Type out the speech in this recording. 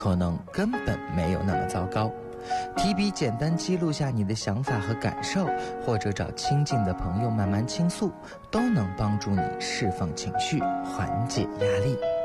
可能根本没有那么糟糕。提笔简单记录下你的想法和感受，或者找亲近的朋友慢慢倾诉，都能帮助你释放情绪，缓解压力。